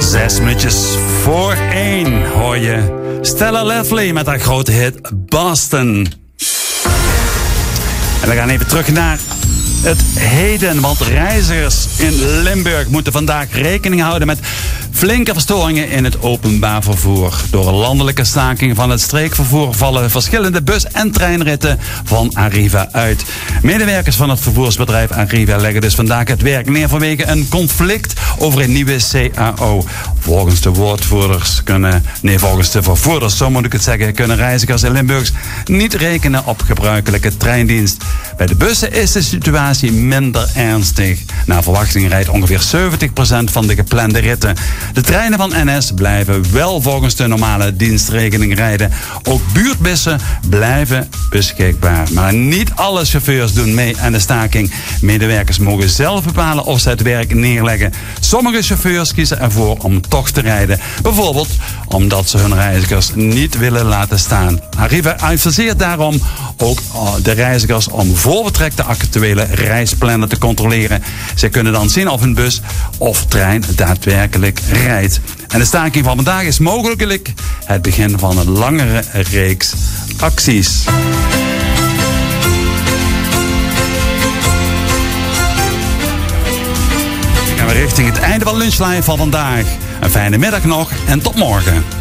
6 minuutjes voor 1 hoor je Stella Lively met haar grote hit Boston. En we gaan even terug naar het heden, want reizigers in Limburg moeten vandaag rekening houden met flinke verstoringen in het openbaar vervoer. Door een landelijke staking van het streekvervoer vallen verschillende bus- en treinritten van Arriva uit. Medewerkers van het vervoersbedrijf Arriva leggen dus vandaag het werk neer vanwege een conflict over een nieuwe CAO. Volgens de vervoerders, zo moet ik het zeggen, kunnen reizigers in Limburg niet rekenen op gebruikelijke treindienst. Bij de bussen is de situatie minder ernstig. Naar verwachting rijdt ongeveer 70% van de geplande ritten. De treinen van NS blijven wel volgens de normale dienstregeling rijden. Ook buurtbussen blijven beschikbaar. Maar niet alle chauffeurs doen mee aan de staking. Medewerkers mogen zelf bepalen of ze het werk neerleggen. Sommige chauffeurs kiezen ervoor om toch te rijden. Bijvoorbeeld omdat ze hun reizigers niet willen laten staan. Arriva adviseert daarom ook de reizigers om voor vertrek de actuele reisplanner te controleren. Ze kunnen dan zien of een bus of trein daadwerkelijk rijdt. En de staking van vandaag is mogelijk het begin van een langere reeks acties. Dan gaan we richting het einde van Lunch Live van vandaag. Een fijne middag nog en tot morgen.